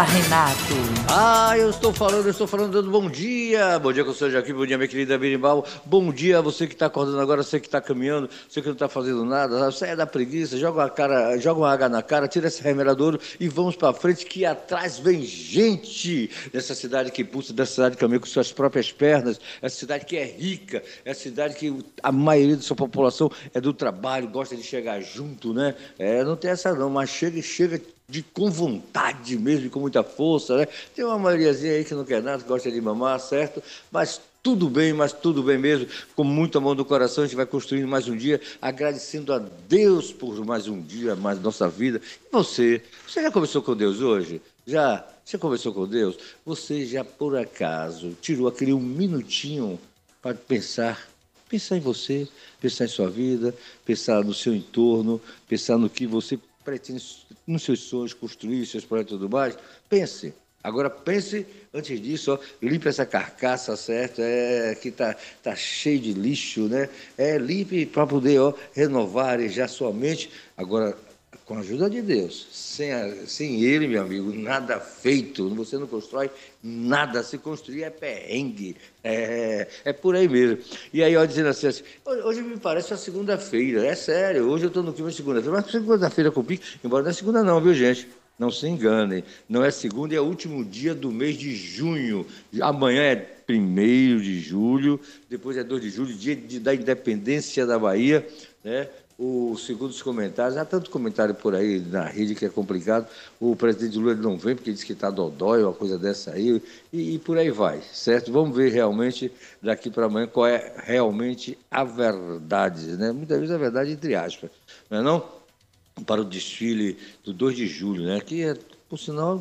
Renato. Eu estou falando, dando bom dia. Bom dia, conselheiro aqui, bom dia, minha querida Birimbau. Bom dia a você que está acordando agora, você que está caminhando, você que não está fazendo nada, sai da preguiça, joga uma água na cara, tira esse remeladouro e vamos para frente, que atrás vem gente dessa cidade que pulsa, dessa cidade que caminha com suas próprias pernas, essa cidade que é rica, essa cidade que a maioria da sua população é do trabalho, gosta de chegar junto, né? Não tem essa não, mas chega com vontade mesmo, com muita força, né? Tem uma maioriazinha aí que não quer nada, que gosta de mamar, certo? Mas tudo bem mesmo, com muita mão no coração, a gente vai construindo mais um dia, agradecendo a Deus por mais um dia, mais nossa vida. E você já conversou com Deus hoje? Já? Você conversou com Deus? Você já, por acaso, tirou aquele um minutinho para pensar em você, pensar em sua vida, pensar no seu entorno, pensar no que você pretende, nos seus sonhos, construir seus projetos e tudo mais? Pense. Agora pense, antes disso, limpe essa carcaça, certo? Que tá cheio de lixo, né? Limpe para poder renovar já sua mente. Agora, com a ajuda de Deus, sem Ele, meu amigo, nada feito. Você não constrói nada. Se construir é perrengue. É por aí mesmo. E aí, dizendo assim, hoje me parece uma segunda-feira. É sério, hoje eu estou no clima de segunda-feira. Mas segunda-feira com pique, embora não é segunda não, viu, gente? Não se enganem. Não é segunda, é o último dia do mês de junho. Amanhã é 1º de julho, depois é 2 de julho, da independência da Bahia, né? Segundo os comentários, há tanto comentário por aí na rede que é complicado, o presidente Lula não vem porque diz que está dodói, uma coisa dessa aí, e por aí vai, certo? Vamos ver realmente daqui para amanhã qual é realmente a verdade, né? Muitas vezes a verdade entre aspas, não é não? Para o desfile do 2 de julho, né? Que é, por sinal,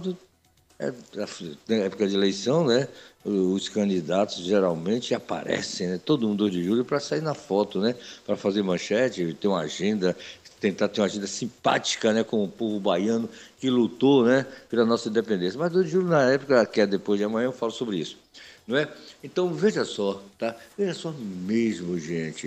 na época de eleição, né? Os candidatos geralmente aparecem, né? Todo mundo 2 de julho para sair na foto, né? Para fazer manchete, ter uma agenda, tentar ter uma agenda simpática, né? Com o povo baiano que lutou, né? Pela nossa independência. Mas 2 de julho, na época, que é depois de amanhã, eu falo sobre isso, não é? Então, veja só, tá? Veja só mesmo, gente.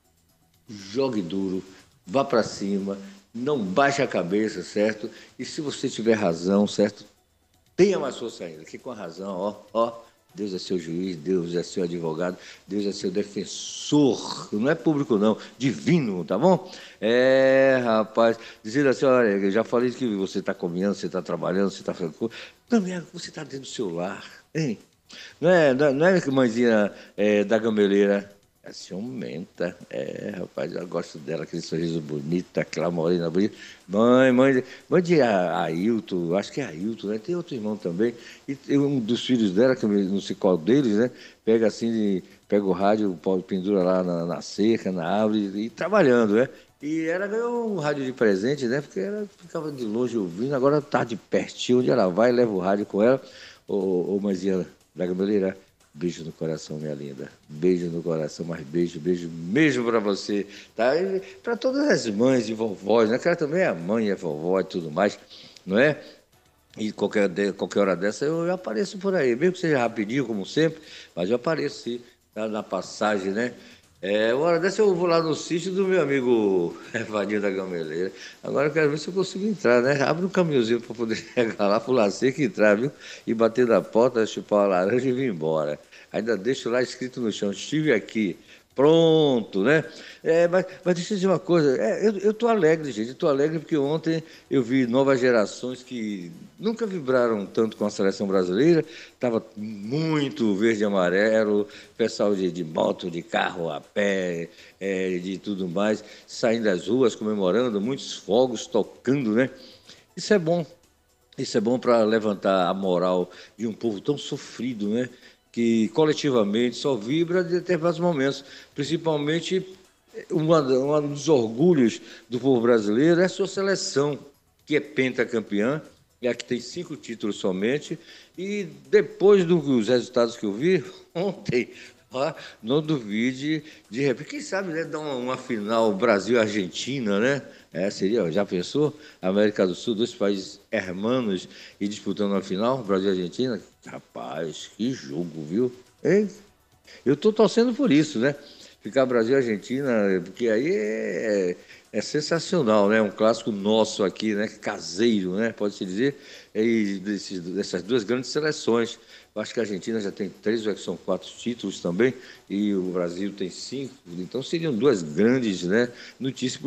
Jogue duro, vá para cima, não baixe a cabeça, certo? E se você tiver razão, certo? Tenha mais força ainda, que com a razão, Deus é seu juiz, Deus é seu advogado, Deus é seu defensor, não é público não, divino, tá bom? Rapaz, dizendo assim, olha, eu já falei que você está comendo, você está trabalhando, você está fazendo coisa, também você está dentro do seu lar, hein? Não é que mãezinha da gameleira, é ciumenta, rapaz, eu gosto dela, aquele sorriso bonito, aquela morena bonita. Mãe de Ailton, acho que é Ailton, né? Tem outro irmão também. E tem um dos filhos dela, que eu não sei qual deles, né? Pega assim, pega o rádio, o pau pendura lá na cerca, na árvore, e trabalhando, né? E ela ganhou um rádio de presente, né? Porque ela ficava de longe ouvindo, agora tá de pertinho, onde ela vai, leva o rádio com ela. Ô mãezinha da Gameleira, beijo no coração, minha linda. Beijo no coração, mas beijo mesmo para você, tá? Para todas as mães e vovós, né? Que ela também é mãe, é vovó e tudo mais, não é? E qualquer hora dessa eu apareço por aí, mesmo que seja rapidinho, como sempre, mas eu apareço sim, tá na passagem, né? Uma hora dessa eu vou lá no sítio do meu amigo Evadinho da Gameleira. Agora eu quero ver se eu consigo entrar, né? Abre um caminhozinho para poder chegar lá, pular seco e entrar, viu? E bater na porta, chupar uma laranja e vir embora. Ainda deixo lá escrito no chão, estive aqui. Pronto, né? Mas deixa eu dizer uma coisa, eu estou alegre, gente, estou alegre porque ontem eu vi novas gerações que nunca vibraram tanto com a seleção brasileira, estava muito verde e amarelo, pessoal de moto, de carro, a pé, de tudo mais, saindo das ruas, comemorando, muitos fogos tocando, né? Isso é bom, isso é bom para levantar a moral de um povo tão sofrido, né? Que coletivamente só vibra em determinados momentos. Principalmente, um dos orgulhos do povo brasileiro é a sua seleção, que é pentacampeã, é a que tem 5 títulos somente. E depois dos resultados que eu vi ontem, não duvide, de repente, quem sabe, né, dar uma final Brasil-Argentina, né? Seria, já pensou? América do Sul, 2 países hermanos e disputando a final, Brasil e Argentina? Rapaz, que jogo, viu? Hein? Eu estou torcendo por isso, né? Ficar Brasil e Argentina, porque aí é sensacional, né? Um clássico nosso aqui, né? Caseiro, né? Pode-se dizer. dessas duas grandes seleções. Eu acho que a Argentina já tem 3 ou são 4 títulos também, e o Brasil tem 5. Então seriam duas grandes, né, notícias,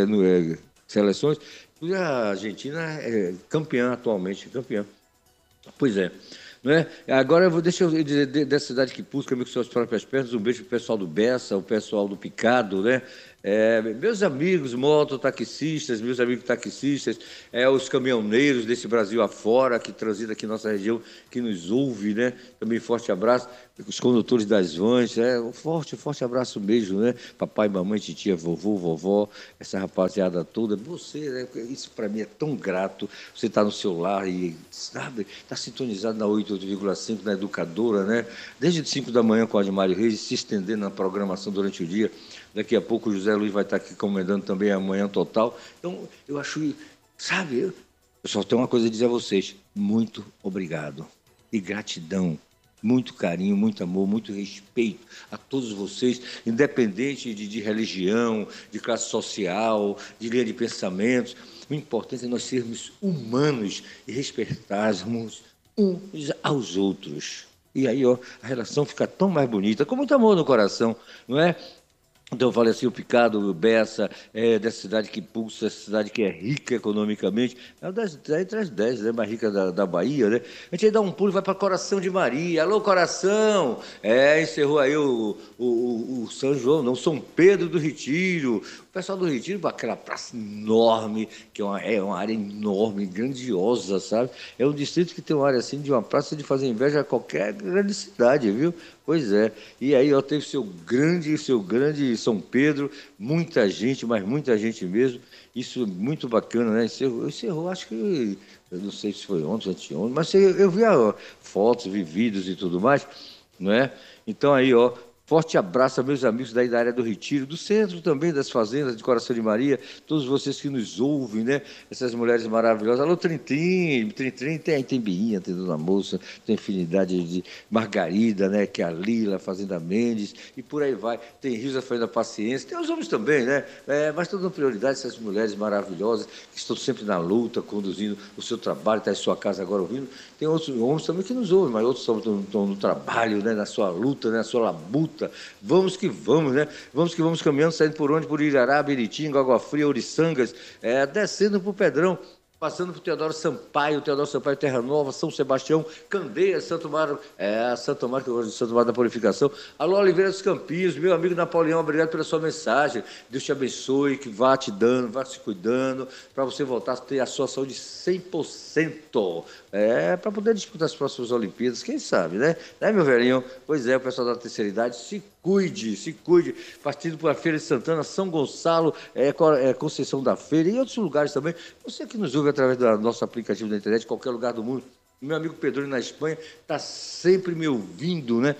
seleções. E a Argentina é campeã atualmente, campeã. Pois é. Não é? Agora, deixa eu dizer dessa cidade que busca com suas próprias pernas, um beijo para o pessoal do Bessa, o pessoal do Picado, né? Meus amigos mototaxistas, meus amigos taxistas, os caminhoneiros desse Brasil afora, que transitam aqui em nossa região, que nos ouve, né? Também forte abraço. Os condutores das vans, um forte abraço, um beijo, né? Papai, mamãe, titia, vovô, vovó, essa rapaziada toda. Você, né? Isso para mim é tão grato. Você está no seu lar e, sabe, está sintonizado na 88,5, na Educadora, né? Desde as 5 da manhã com a Admário Reis, se estendendo na programação durante o dia. Daqui a pouco o José Luiz vai estar aqui comandando também a Manhã Total. Então, eu acho, sabe, eu só tenho uma coisa a dizer a vocês. Muito obrigado e gratidão. Muito carinho, muito amor, muito respeito a todos vocês, independente de religião, de classe social, de linha de pensamentos. O importante é nós sermos humanos e respeitarmos uns aos outros. E aí, ó, a relação fica tão mais bonita, com muito amor no coração, não é? Então, eu falei assim, o Picado, o Bessa, dessa cidade que pulsa, essa cidade que é rica economicamente, entre as 10, né, mais rica da Bahia, né? A gente aí dá um pulo e vai para Coração de Maria. Alô, Coração! Encerrou aí o São João, não, São Pedro do Retiro. O pessoal do Retiro, aquela praça enorme, que é uma área enorme, grandiosa, sabe? É um distrito que tem uma área assim, de uma praça de fazer inveja a qualquer grande cidade, viu? Pois é. E aí, ó, teve seu grande São Pedro, muita gente, mas muita gente mesmo. Isso muito bacana, né? Encerrou, acho que, eu não sei se foi ontem, anteontem, mas eu vi fotos, vi vídeos e tudo mais, não é? Então aí, ó, forte abraço a meus amigos daí da área do Retiro, do centro também, das fazendas de Coração de Maria, todos vocês que nos ouvem, né? Essas mulheres maravilhosas. Alô, Trintim, tem Biinha, tem Dona Moça, tem Infinidade de Margarida, né? Que é a Lila, Fazenda Mendes, e por aí vai. Tem Risa Fazenda Paciência, tem os homens também, né? Mas toda prioridade essas mulheres maravilhosas que estão sempre na luta, conduzindo o seu trabalho, está em sua casa agora ouvindo. Tem outros homens também que nos ouvem, mas outros estão no trabalho, né? Na sua luta, né? Na sua labuta. Vamos que vamos, né? Vamos que vamos caminhando, saindo por onde? Por Irará, Biritinga, Água Fria, Oriçangas, descendo para o Pedrão, passando por Teodoro Sampaio, Terra Nova, São Sebastião, Candeias, Santo Mário, Santo Mário, que eu gosto de Santo Mário da Purificação. Alô, Oliveira dos Campinhos, meu amigo Napoleão, obrigado pela sua mensagem. Deus te abençoe, que vá te dando, vá se cuidando, para você voltar a ter a sua saúde 100%. Para poder disputar as próximas Olimpíadas, quem sabe, né? Meu velhinho? Pois é, o pessoal da terceira idade, se cuide. Partindo por a Feira de Santana, São Gonçalo, Conceição da Feira e outros lugares também. Você que nos ouve através do nosso aplicativo da internet, qualquer lugar do mundo. Meu amigo Pedro, na Espanha, está sempre me ouvindo, né?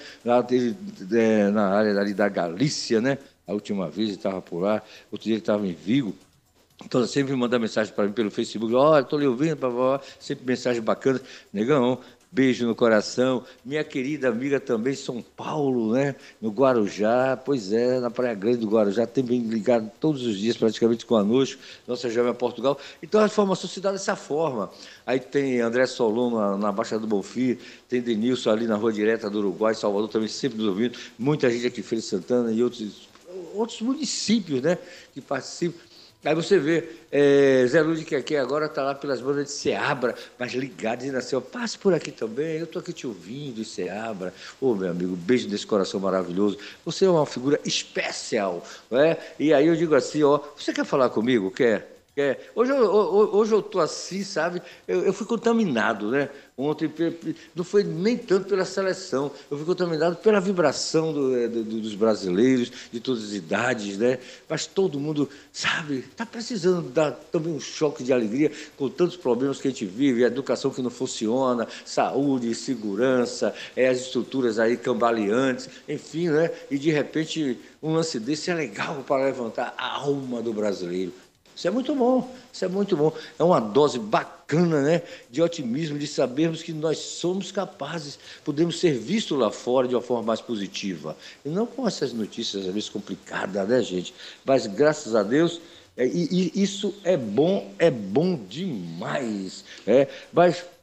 Na área ali da Galícia, né? A última vez ele estava por lá, outro dia ele estava em Vigo. Então, sempre manda mensagem para mim pelo Facebook. Olha, estou lhe ouvindo, sempre mensagem bacana. Negão, beijo no coração. Minha querida amiga também, São Paulo, né? No Guarujá, pois é, na Praia Grande do Guarujá, também ligado todos os dias, praticamente conosco, nossa Jovem Portugal. Então, a formação se dá dessa forma. Aí tem André Solon na Baixa do Bonfim, tem Denilson ali na Rua Direta do Uruguai, Salvador também sempre nos ouvindo. Muita gente aqui, Feira de Santana e outros municípios, né? Que participam. Aí você vê, Zé Luiz, que aqui agora está lá pelas bandas de Seabra, mas ligado, dizendo assim, ó, passe por aqui também, eu estou aqui te ouvindo, Seabra. Ô, meu amigo, beijo desse coração maravilhoso. Você é uma figura especial, não é? E aí eu digo assim, ó, você quer falar comigo? Quer? Hoje eu estou assim, sabe? Eu fui contaminado, né? Ontem não foi nem tanto pela seleção, eu fui contaminado pela vibração dos brasileiros, de todas as idades, né? Mas todo mundo, sabe, está precisando dar também um choque de alegria com tantos problemas que a gente vive, a educação que não funciona, saúde, segurança, as estruturas aí cambaleantes, enfim, né? E de repente um lance desse é legal para levantar a alma do brasileiro. Isso é muito bom, isso é muito bom. É uma dose bacana, né, de otimismo, de sabermos que nós somos capazes, podemos ser vistos lá fora de uma forma mais positiva. E não com essas notícias, às vezes, complicadas, né, gente? Mas, graças a Deus, e isso é bom demais. Mas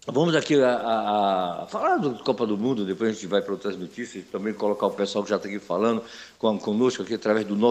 Vamos aqui falar do Copa do Mundo, depois a gente vai para outras notícias, também colocar o pessoal que já está aqui falando conosco aqui através do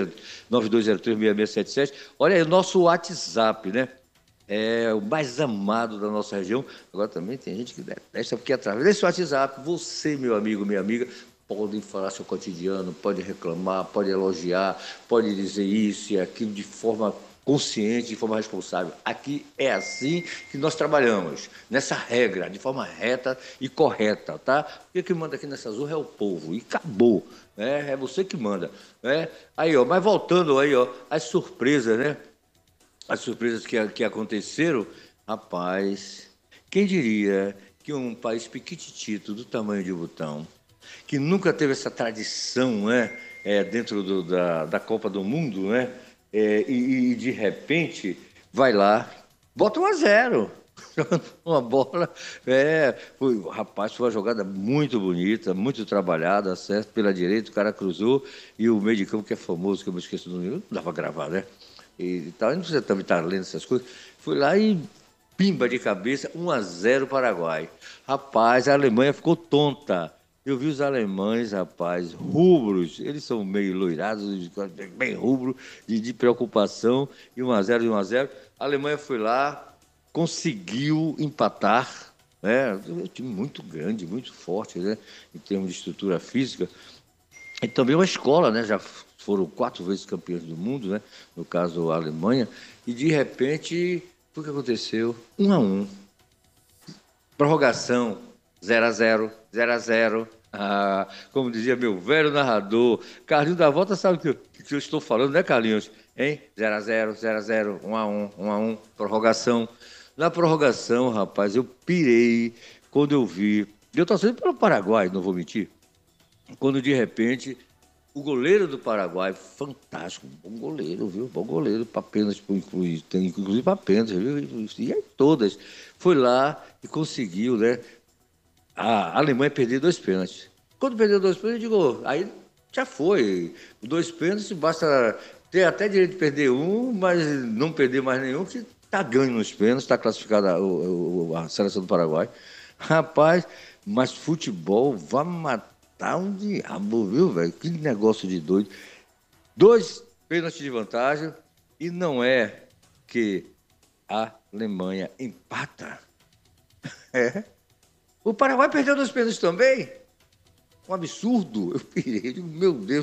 92036677. Olha aí, o nosso WhatsApp, né? É o mais amado da nossa região. Agora também tem gente que detesta, porque através desse WhatsApp, você, meu amigo, minha amiga, pode falar seu cotidiano, pode reclamar, pode elogiar, pode dizer isso e aquilo de forma consciente, de forma responsável. Aqui é assim que nós trabalhamos, nessa regra, de forma reta e correta, tá? Porque quem manda aqui nessa zorra é o povo, e acabou, né? É você que manda, né? Aí, ó, mas voltando aí, ó, as surpresas, né? As surpresas que aconteceram, rapaz, quem diria que um país piquititito do tamanho de Butão, que nunca teve essa tradição, né, dentro da Copa do Mundo, né, e de repente vai lá, bota 1-0, jogando uma bola, rapaz, foi uma jogada muito bonita, muito trabalhada, certo, pela direita, o cara cruzou, e o meio de campo que é famoso, que eu me esqueci do nome, não dá para gravar, né, e tal, não precisa também estar lendo essas coisas, foi lá e pimba de cabeça, 1-0 Paraguai. Rapaz, a Alemanha ficou tonta. Eu vi os alemães, rapaz, rubros, eles são meio loirados, bem rubro, de preocupação, e 1-0, e 1-0. A Alemanha foi lá, conseguiu empatar, né? Um time muito grande, muito forte, né? Em termos de estrutura física. E também uma escola, né? Já foram 4 vezes campeões do mundo, né? No caso, a Alemanha. E, de repente, o que aconteceu? 1-1. Prorrogação, 0-0, 0-0. Ah, como dizia meu velho narrador, Carlinhos da Volta sabe que eu estou falando, né, Carlinhos? Hein? 0-0, 0-0, 1-1, 1-1, prorrogação. Na prorrogação, rapaz, eu pirei quando eu vi. Eu estou torcendo pelo Paraguai, não vou mentir. Quando de repente o goleiro do Paraguai, fantástico, bom goleiro, viu? Bom goleiro, para pênalti, inclusive para pênalti, viu? E aí todas. Foi lá e conseguiu, né? A Alemanha perder 2 pênaltis. Quando perdeu 2 pênaltis, eu digo, aí já foi. 2 pênaltis, basta ter até direito de perder um, mas não perder mais nenhum, que tá ganho nos pênaltis, está classificada a seleção do Paraguai. Rapaz, mas futebol vai matar um diabo, viu, velho? Que negócio de doido. 2 pênaltis de vantagem, e não é que a Alemanha empata. É. O Paraguai perdeu 2 pênaltis também. Um absurdo. Eu pirei, digo, meu Deus.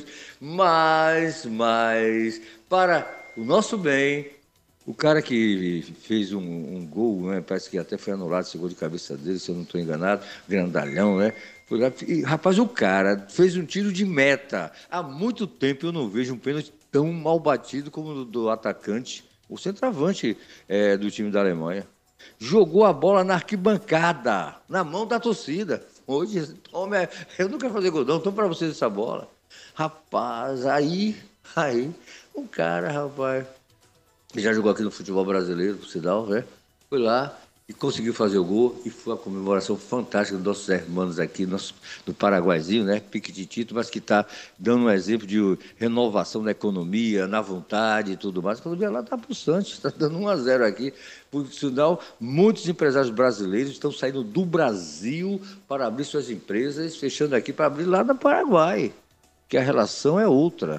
Mas, para o nosso bem, o cara que fez um gol, né, parece que até foi anulado esse gol de cabeça dele, se eu não estou enganado, grandalhão, né? Foi lá, e, rapaz, o cara fez um tiro de meta. Há muito tempo eu não vejo um pênalti tão mal batido como o do atacante, o centroavante do time da Alemanha. Jogou a bola na arquibancada, na mão da torcida. Hoje, toma, eu não quero fazer gol, não, toma para vocês essa bola. Rapaz, aí, o cara, rapaz, já jogou aqui no futebol brasileiro, por sinal, né? Foi lá e conseguiu fazer o gol, e foi uma comemoração fantástica dos nossos irmãos aqui, do Paraguaizinho, né? Piquititito, mas que está dando um exemplo de renovação da economia, na vontade e tudo mais. A economia lá está pulsante, está dando 1-0 aqui. Por sinal, muitos empresários brasileiros estão saindo do Brasil para abrir suas empresas, fechando aqui para abrir lá no Paraguai, que a relação é outra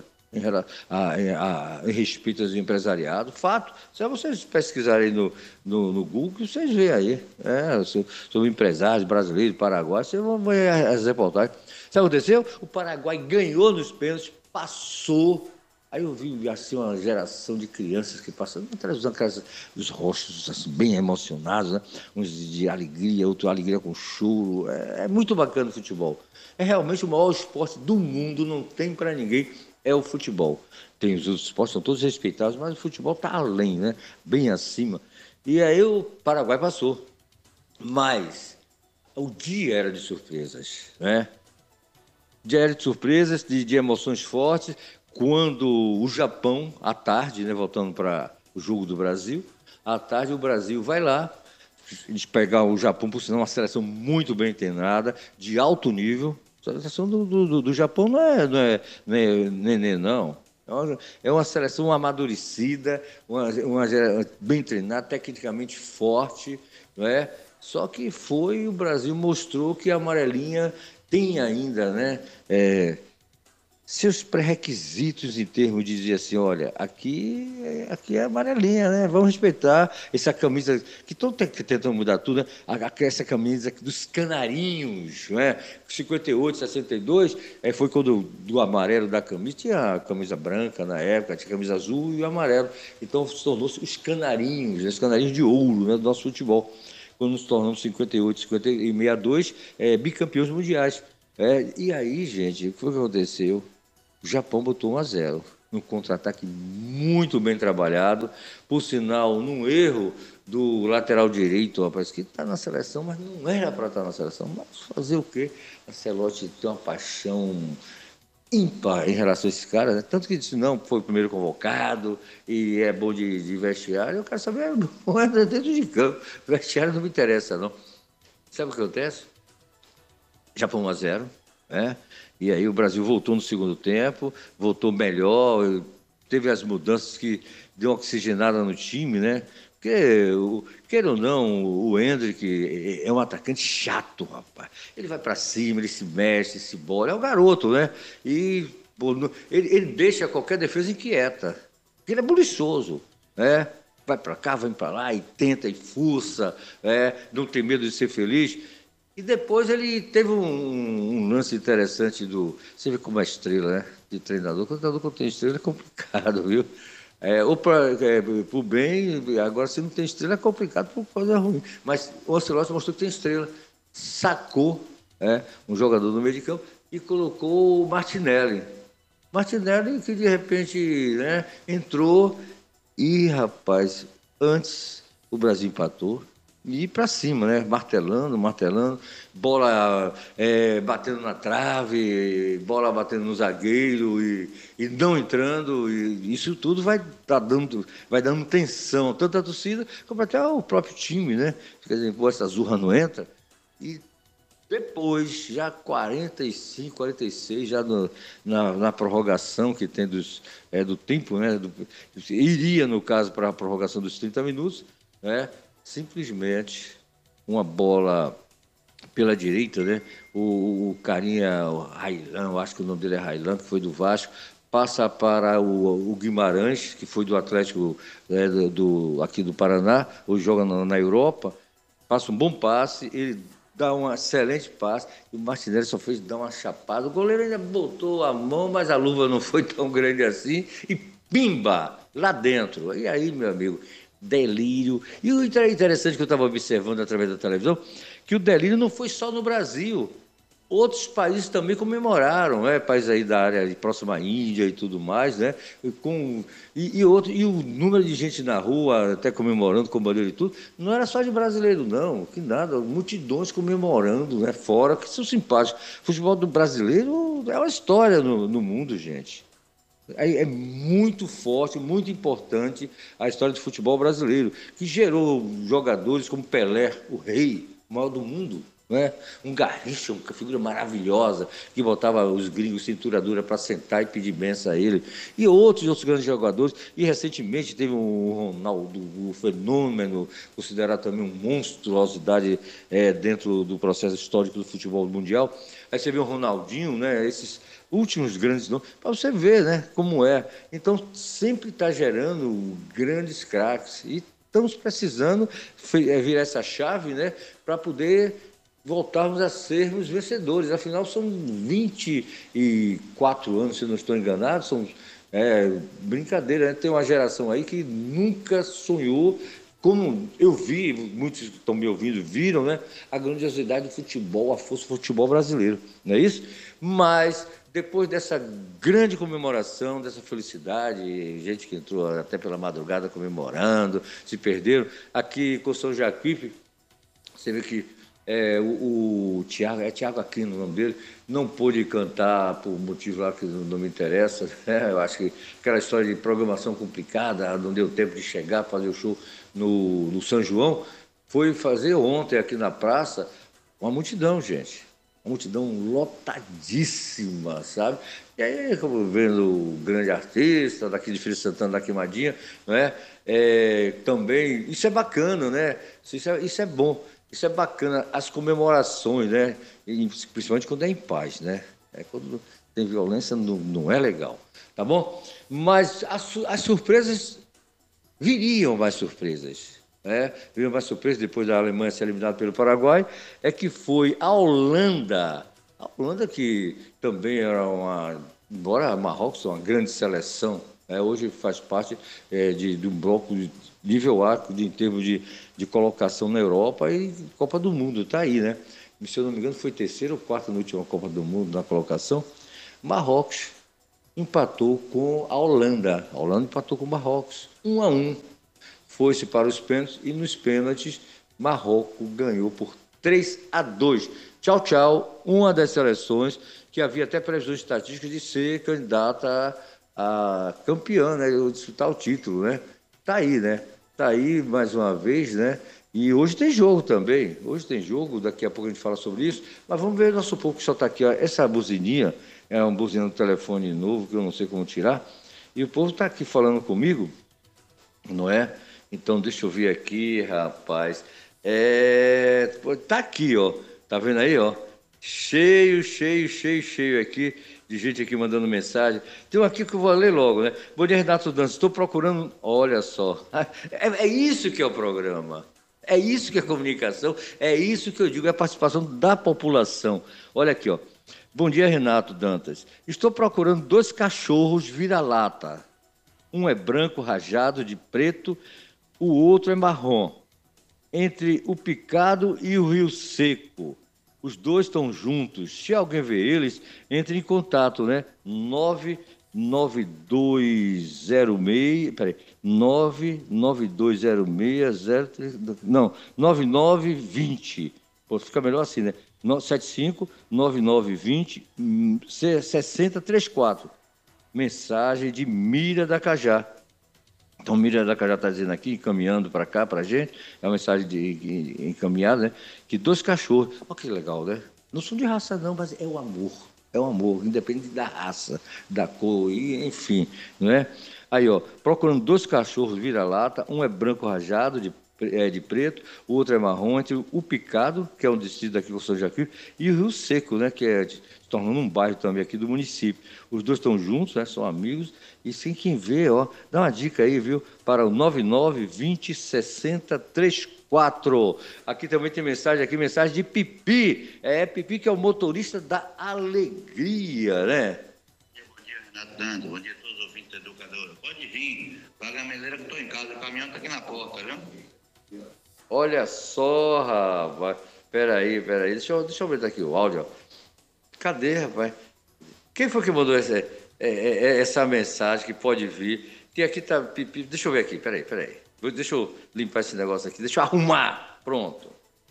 em respeito ao empresariado. Fato, se vocês pesquisarem no Google, vocês veem aí, sobre empresários brasileiros, paraguaios, vocês vão ver as reportagens. Sabe o que aconteceu? O Paraguai ganhou nos pênaltis, passou. Aí eu vi assim uma geração de crianças que passam na televisão, os rostos assim, bem emocionados, né? Uns de alegria, outros alegria com choro. É muito bacana o futebol. É realmente o maior esporte do mundo, não tem para ninguém, é o futebol. Tem os outros esportes, são todos respeitados, mas o futebol está além, né? Bem acima. E aí o Paraguai passou. Mas o dia era de surpresas, né? Dia era de surpresas, de emoções fortes, quando o Japão, à tarde, né, voltando para o jogo do Brasil, à tarde o Brasil vai lá, eles pegar o Japão, por sinal, uma seleção muito bem treinada, de alto nível. A seleção do Japão não é nenê, não. É uma seleção amadurecida, bem treinada, tecnicamente forte, não é? Só que o Brasil mostrou que a amarelinha tem ainda, né, seus pré-requisitos em termos de dizer assim, olha, aqui é amarelinha, né? Vamos respeitar essa camisa, que estão tentando mudar tudo, né? Essa camisa dos canarinhos, né? 58, 62, foi quando do amarelo da camisa, tinha a camisa branca na época, tinha a camisa azul e o amarelo. Então tornou-se os canarinhos, né? Os canarinhos de ouro, né, do nosso futebol. Quando nos tornamos 58, 50 e 62, bicampeões mundiais. E aí, gente, o que foi que aconteceu? O Japão botou 1-0 num contra-ataque muito bem trabalhado, por sinal, num erro do lateral direito, rapaz, que está na seleção, mas não era para estar na seleção. Mas fazer o quê? Ancelotti tem uma paixão ímpar em relação a esse cara, né? Tanto que disse, não, foi o primeiro convocado e é bom de vestiário. Eu quero saber, não é dentro de campo. Vestiário não me interessa, não. Sabe o que acontece? Japão 1-0, né? E aí o Brasil voltou no segundo tempo, voltou melhor, teve as mudanças que deu uma oxigenada no time, né? Porque, queira ou não, o Endrick é um atacante chato, rapaz. Ele vai para cima, ele se mexe, se bola, é um garoto, né? E pô, ele deixa qualquer defesa inquieta, porque ele é buliçoso, né? Vai para cá, vai para lá, e tenta, e fuça, não tem medo de ser feliz. E depois ele teve um lance interessante do. Você vê como é estrela, né? De treinador. Quando o treinador tem estrela é complicado, viu? Ou para o bem, agora se não tem estrela é complicado por coisa ruim. Mas o Ancelotti mostrou que tem estrela. Sacou um jogador do meio de campo e colocou o Martinelli. Martinelli que de repente, né, entrou e, rapaz, antes o Brasil empatou e ir para cima, né? Martelando, martelando, bola batendo na trave, bola batendo no zagueiro e não entrando. E isso tudo vai dando tensão, tanto à torcida como até ao próprio time, né? Quer dizer, pô, essa Zurra não entra. E depois, já 45, 46, já na prorrogação que tem do tempo, né? Iria, no caso, para a prorrogação dos 30 minutos, né? Simplesmente uma bola pela direita, né? O carinha, o Railan, eu acho que o nome dele é Railan, que foi do Vasco, passa para o Guimarães, que foi do Atlético, aqui do Paraná, hoje joga na Europa, passa um bom passe, ele dá um excelente passe, e o Martinelli só fez dar uma chapada. O goleiro ainda botou a mão, mas a luva não foi tão grande assim, e pimba, lá dentro. E aí, meu amigo, delírio. E o interessante que eu estava observando através da televisão, que o delírio não foi só no Brasil. Outros países também comemoraram, né? Países aí da área próxima à Índia e tudo mais, né? E o número de gente na rua, até comemorando com bandeira e tudo, não era só de brasileiro, não, que nada, multidões comemorando, né? Fora, que são simpáticos. O futebol do brasileiro é uma história no mundo, gente. É muito forte, muito importante a história do futebol brasileiro, que gerou jogadores como Pelé, o rei, o maior do mundo, né? Um Garrincha, uma figura maravilhosa, que botava os gringos cintura dura para sentar e pedir benção a ele, e outros grandes jogadores. E recentemente teve o Ronaldo, o fenômeno, considerado também uma monstruosidade dentro do processo histórico do futebol mundial. Aí você vê o Ronaldinho, né? Esses últimos grandes nomes, para você ver, né, como é. Então, sempre está gerando grandes craques. E estamos precisando virar essa chave, né, para poder voltarmos a sermos vencedores. Afinal, são 24 anos, se não estou enganado, são brincadeira, né? Tem uma geração aí que nunca sonhou, como eu vi, muitos que estão me ouvindo viram, né, a grandiosidade do futebol, a força do futebol brasileiro, não é isso? Mas depois dessa grande comemoração, dessa felicidade, gente que entrou até pela madrugada comemorando, se perderam, aqui com São Jacuípe, você vê que o Thiago, Thiago Aquino o nome dele, não pôde cantar por motivo lá que não me interessa, né? Eu acho que aquela história de programação complicada, não deu tempo de chegar, fazer o show no São João, foi fazer ontem aqui na praça uma multidão, gente. Uma multidão lotadíssima, sabe? E aí, como vendo o grande artista daqui de Filho Santana, da Queimadinha, não é? Também, isso é bacana, né? Isso é bom. Isso é bacana, as comemorações, né? Principalmente quando é em paz, né? Quando tem violência, não é legal, tá bom? Mas as surpresas viriam mais surpresas. Né? Viriam mais surpresas depois da Alemanha ser eliminada pelo Paraguai, é que foi a Holanda. A Holanda que também era embora a Marrocos seja uma grande seleção, hoje faz parte de um bloco de nível A em termos de colocação na Europa e Copa do Mundo, está aí, né? Se eu não me engano, foi terceiro ou quarto na última Copa do Mundo na colocação. Marrocos empatou com a Holanda. A Holanda empatou com o Marrocos, 1-1. Foi-se para os pênaltis e nos pênaltis Marrocos ganhou por 3-2. Tchau, tchau. Uma das seleções que havia até previsões estatísticas de ser candidata a campeã, né? Disputar o título, né? Tá aí, né? Tá aí mais uma vez, né? E hoje tem jogo também. Hoje tem jogo, daqui a pouco a gente fala sobre isso. Mas vamos ver nosso povo que só está aqui. Ó. Essa buzininha é uma buzina do telefone novo que eu não sei como tirar. E o povo está aqui falando comigo, não é? Então, deixa eu ver aqui, rapaz. Tá aqui, ó. Tá vendo aí, ó? Cheio, cheio, cheio, cheio aqui de gente aqui mandando mensagem. Tem um aqui que eu vou ler logo, né? Bom dia, Renato Dantas. Estou procurando. Olha só. É isso que é o programa. É isso que é comunicação. É isso que eu digo, é a participação da população. Olha aqui, ó. Bom dia, Renato Dantas. Estou procurando 2 cachorros vira-lata. Um é branco rajado de preto, o outro é marrom, entre o Picado e o Rio Seco. Os dois estão juntos. Se alguém vê eles, entre em contato, né? 99206, peraí, 99206, não, 9920. Pô, fica melhor assim, né? 75 9920 6034. Mensagem de Mira da Cajá. Então, Mira da Cajá está dizendo aqui, encaminhando para cá, para a gente, é uma mensagem encaminhada, né? Que 2 cachorros, olha que legal, né? Não são de raça não, mas é o amor, independente da raça, da cor, enfim, não é? Aí, ó, procurando 2 cachorros vira-lata, um é branco rajado, de preto, o outro é marrom, entre o Picado, que é um distrito daqui do São Jaquim, e o Rio Seco, né, que se tornando um bairro também aqui do município. Os dois estão juntos, né, são amigos, e sem quem vê, ó, dá uma dica aí, viu, para o 99206034. Aqui também tem mensagem de Pipi, Pipi que é o motorista da alegria, né? Bom dia, Renato Dantas, bom dia a todos os ouvintes da Educadora. Pode vir, paga a miséria que eu estou em casa, o caminhão está aqui na porta, viu? Olha só, rapaz. Peraí. Deixa eu ver aqui o áudio. Ó. Cadê, rapaz? Quem foi que mandou essa mensagem que pode vir? Que aqui tá. Deixa eu ver aqui, peraí. Deixa eu limpar esse negócio aqui. Deixa eu arrumar. Pronto.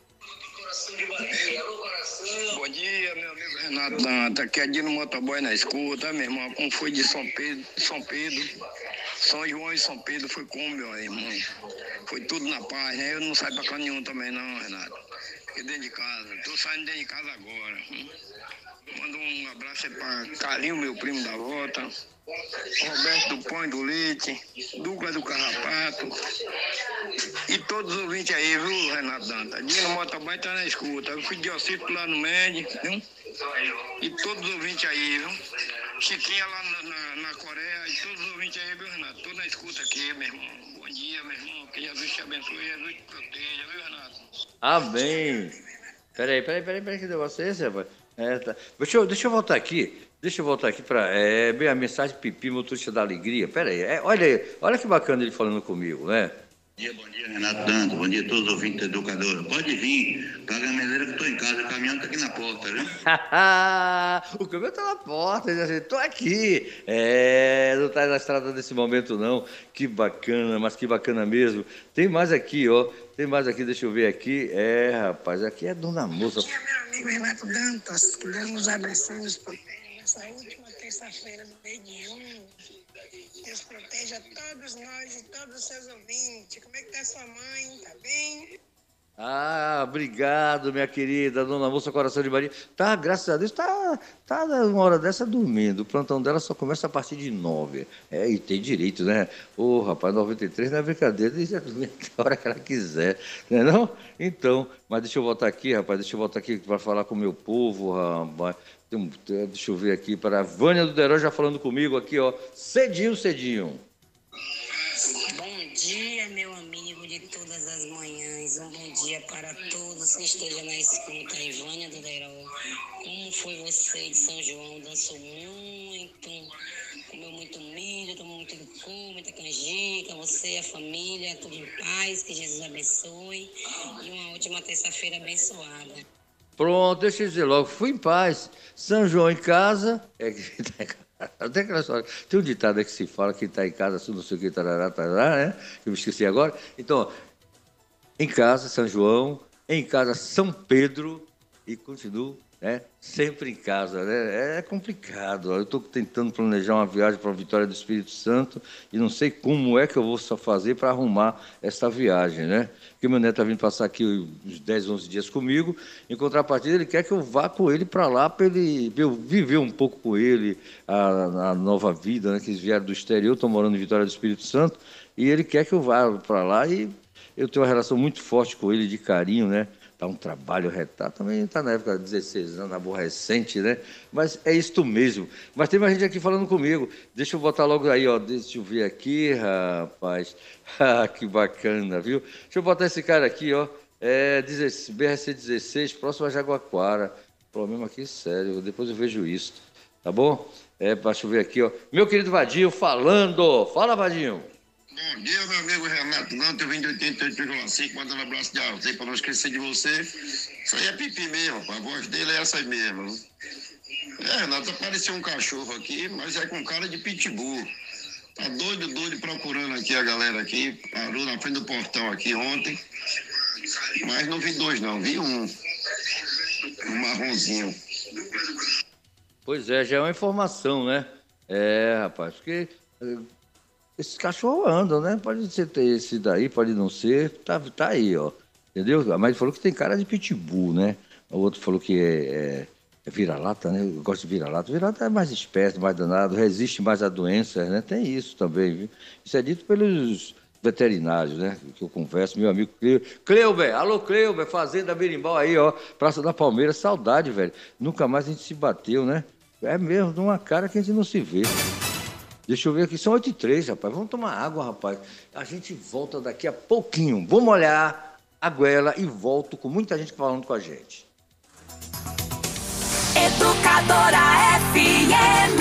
Bom dia, meu amigo Renato Dantas. Aqui é Dino Motoboy na escuta, meu irmão. Como foi de São Pedro, São João e São Pedro foi como, meu irmão? Foi tudo na paz, né? Eu não saio pra cá nenhum também, não, Renato. Fiquei dentro de casa. Tô saindo dentro de casa agora. Mando um abraço aí pra Carinho, meu primo da volta. Roberto do Pão e do Leite. Douglas do Carrapato. E todos os ouvintes aí, viu, Renato Dantas? Dino Motoboy tá na escuta. Eu fui de Ossito lá no MED, viu? E todos os ouvintes aí, viu? Chiquinha lá na Coreia. E todos os ouvintes aí, viu, Renato? Tô na escuta aqui, meu irmão. Bom dia, meu irmão. Que Jesus te abençoe, Jesus te proteja, viu, Renato? Amém. Peraí, que negócio é esse, rapaz? Tá. Deixa eu voltar aqui. Para bem a mensagem Pipi, motorista da alegria. Peraí, olha que bacana ele falando comigo, né? Bom dia, Renato Dantas, bom dia a todos os ouvintes da Educadora. Pode vir, paga a miséria que eu estou em casa, o caminhão está aqui na porta, viu? O caminhão está na porta, estou aqui. Não está na estrada nesse momento, não. Que bacana, mas que bacana mesmo. Tem mais aqui, ó. Deixa eu ver aqui. Rapaz, aqui é Dona Moça. Bom dia, meu amigo Renato Dantas. Que Deus nos abençoe e nos proteja nessa última terça-feira do mês de junho. Deus proteja todos nós e todos os seus ouvintes. Como é que tá sua mãe? Tá bem? Ah, obrigado, minha querida dona Moça Coração de Maria. Tá, graças a Deus, tá uma hora dessa dormindo. O plantão dela só começa a partir de 9. É, e tem direito, né? Ô, rapaz, 93 não é brincadeira, ela já dorme até a hora que ela quiser, não é não? Então, mas deixa eu voltar aqui, rapaz, para falar com o meu povo, rapaz. Deixa eu ver aqui, para a Vânia do Deró já falando comigo aqui, ó, cedinho. Bom dia, meu amigo de todas as manhãs. Um bom dia para todos que estejam na escuta. Ivânia do Deró. Como foi você de São João? Dançou muito, comeu muito milho, tomou muito licor, muita canjica. Você e a família, tudo em paz. Que Jesus abençoe. E uma última terça-feira abençoada. Pronto, deixa eu dizer logo, fui em paz. São João em casa, até aquela história. Tem um ditado aí que se fala que está em casa, não sei o que, tarará, né? Que eu me esqueci agora. Então, em casa, São João, em casa, São Pedro, e continuo, né? Sempre em casa, né? É complicado. Eu estou tentando planejar uma viagem para a Vitória do Espírito Santo e não sei como é que eu vou só fazer para arrumar essa viagem, né? Porque meu neto está vindo passar aqui uns 10, 11 dias comigo. Em contrapartida, ele quer que eu vá com ele para lá, para eu viver um pouco com ele a nova vida, né? Que eles vieram do exterior, estou morando em Vitória do Espírito Santo, e ele quer que eu vá para lá e eu tenho uma relação muito forte com ele, de carinho, né? Tá um trabalho retado, também está na época de 16 anos, aborrecente, né? Mas é isto mesmo. Mas tem mais gente aqui falando comigo. Deixa eu botar logo aí, ó. Deixa eu ver aqui, rapaz. Ah, que bacana, viu? Deixa eu botar esse cara aqui, ó. BRC 16, próximo a Jaguaquara. Problema aqui sério, depois eu vejo isso. Tá bom? Deixa eu ver aqui, ó. Meu querido Vadinho falando. Fala, Vadinho. Bom dia, meu amigo Renato Dantas, eu vim de 88,5, mandando um abraço de alto aí para não esquecer de você. Isso aí é pipi mesmo, a voz dele é essa aí mesmo. Renato, apareceu um cachorro aqui, mas é com cara de pitbull. Tá doido procurando aqui a galera aqui, parou na frente do portão aqui ontem, mas não vi dois não, vi um marronzinho. Pois é, já é uma informação, né? Rapaz, porque esses cachorros andam, né? Pode ser esse daí, pode não ser, tá aí, ó. Entendeu? Mas ele falou que tem cara de pitbull, né? O outro falou que é vira-lata, né? Eu gosto de vira-lata. Vira-lata é mais esperto, mais danado, resiste mais a doenças, né? Tem isso também, viu? Isso é dito pelos veterinários, né? Que eu converso, meu amigo Cleuber. Alô, Cleuber, Fazenda Berimbau aí, ó. Praça da Palmeira, saudade, velho. Nunca mais a gente se bateu, né? É mesmo, de uma cara que a gente não se vê. Deixa eu ver aqui, são 8h03, rapaz. Vamos tomar água, rapaz. A gente volta daqui a pouquinho. Vou molhar a goela e volto com muita gente falando com a gente. Educadora FM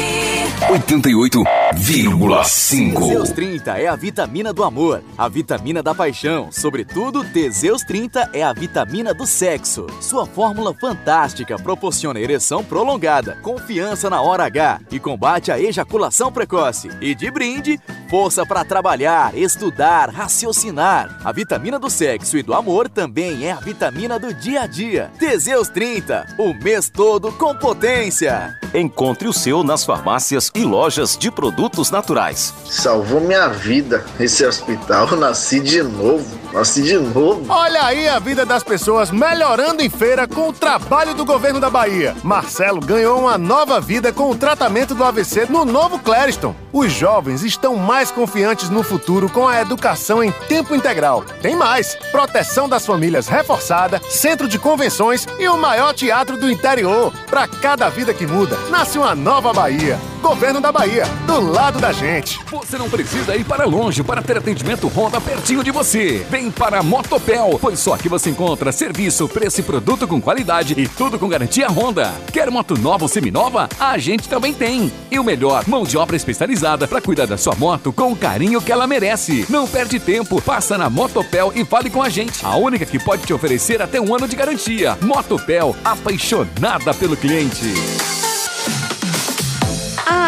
88,5. Teseus 30 é a vitamina do amor, a vitamina da paixão. Sobretudo, Teseus 30 é a vitamina do sexo. Sua fórmula fantástica proporciona ereção prolongada, confiança na hora H e combate a ejaculação precoce. E de brinde, força para trabalhar, estudar, raciocinar. A vitamina do sexo e do amor também é a vitamina do dia a dia. Teseus 30, o mês todo com potência. Encontre o seu nas farmácias e lojas de produtos naturais. Salvou minha vida esse hospital, eu nasci de novo. Olha aí a vida das pessoas melhorando em feira com o trabalho do governo da Bahia. Marcelo ganhou uma nova vida com o tratamento do AVC no Novo Clériston. Os jovens estão mais confiantes no futuro com a educação em tempo integral. Tem mais, proteção das famílias reforçada, centro de convenções e o maior teatro do interior. Para cada vida que muda, nasce uma nova Bahia. Governo da Bahia, do lado da gente. Você não precisa ir para longe para ter atendimento Honda pertinho de você. Vem para a Motopel, pois só aqui você encontra serviço, preço e produto com qualidade e tudo com garantia Honda. Quer moto nova ou seminova? A gente também tem. E o melhor, mão de obra especializada para cuidar da sua moto com o carinho que ela merece. Não perde tempo, passa na Motopel e fale com a gente. A única que pode te oferecer até 1 ano de garantia. Motopel, apaixonada pelo cliente. A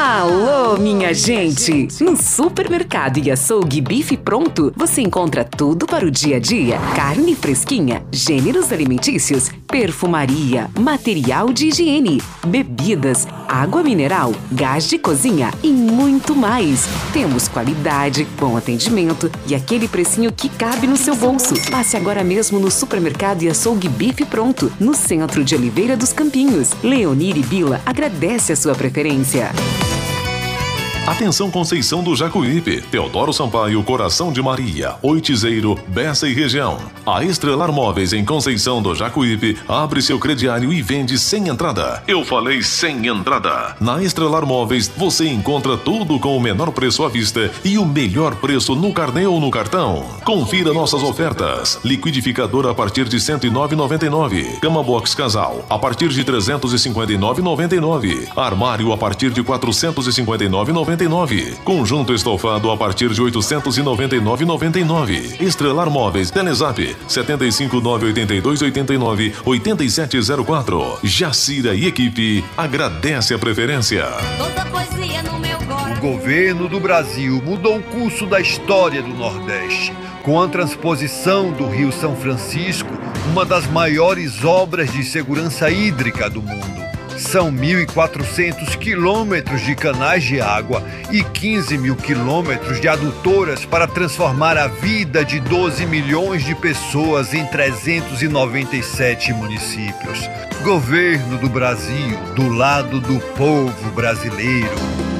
Alô, minha gente! No Supermercado e Açougue Bife Pronto, você encontra tudo para o dia a dia. Carne fresquinha, gêneros alimentícios, perfumaria, material de higiene, bebidas, água mineral, gás de cozinha e muito mais. Temos qualidade, bom atendimento e aquele precinho que cabe no seu bolso. Passe agora mesmo no Supermercado e Açougue Bife Pronto, no centro de Oliveira dos Campinhos. Leonir e Bila agradece a sua preferência. Atenção Conceição do Jacuípe, Teodoro Sampaio, Coração de Maria, Oitizeiro, Bessa e região. A Estrelar Móveis em Conceição do Jacuípe abre seu crediário e vende sem entrada. Eu falei sem entrada. Na Estrelar Móveis você encontra tudo com o menor preço à vista e o melhor preço no carnê ou no cartão. Confira nossas ofertas. Liquidificador a partir de R$ 109,99. Cama box casal a partir de R$ 359,99. Armário a partir de R$ 459,99. Conjunto estofado a partir de R$ 899,99. Estrelar Móveis, Telezap 75982898704. Jacira e equipe agradece a preferência. O governo do Brasil mudou o curso da história do Nordeste com a transposição do Rio São Francisco, uma das maiores obras de segurança hídrica do mundo. São 1.400 quilômetros de canais de água e 15 mil quilômetros de adutoras para transformar a vida de 12 milhões de pessoas em 397 municípios. Governo do Brasil, do lado do povo brasileiro.